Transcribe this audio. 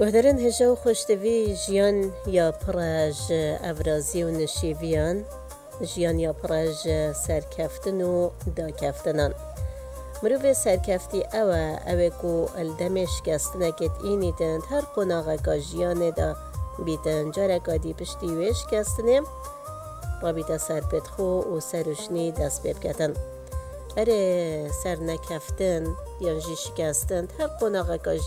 گهدرین هجا و خوشتوی جیان یا پراج افرازی و نشیویان جیان یا پراج سرکفتن و داکفتنان مروف سرکفتی اوه کو الدمش کستنکت اینی تند هر قناغا که جیان دا بیتن جارکا دی پشتیوش کستنه رابطه سر پتخو و سروشنی دست ببکتن اره سر نکفتن یا جی شکستن هر قناغا که